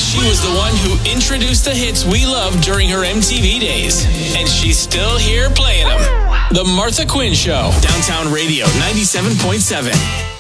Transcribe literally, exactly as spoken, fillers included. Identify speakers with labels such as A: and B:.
A: She was the one who introduced the hits we loved during her M T V days. And she's still here playing them. The Martha Quinn Show. Downtown Radio, ninety-seven point seven.